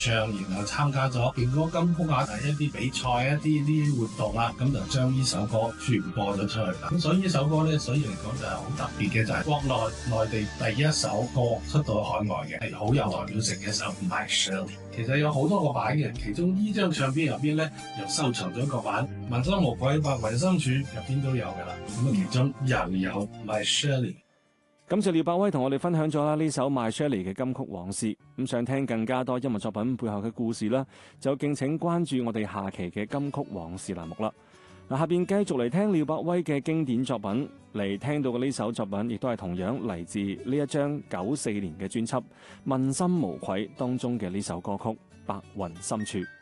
唱，然後參加咗勁歌金曲啊，一啲比賽、一啲活動啦，咁就將呢首歌傳播咗出去啦。咁所以呢首歌咧，所以嚟講就係好特別嘅，就係國內地第一首歌出到海外嘅，係好有代表性嘅一首《My Shirley》。其實有好多個版嘅，其中呢張唱片入邊咧又收藏咗一個版《問心無愧》或《民心處》入邊都有噶啦。咁啊，其中又有《My Shirley》。 感謝廖百威同我哋分享咗啦呢首 My Shirley 嘅金曲往事。咁想聽更加多音樂作品背後嘅故事啦，就敬請關注我哋下期嘅金曲往事欄目啦。嗱，下邊繼續嚟聽廖百威嘅經典作品，嚟聽到嘅呢首作品亦都係同樣嚟自呢一張94年嘅專輯《問心無愧》當中嘅呢首歌曲《白雲深處》。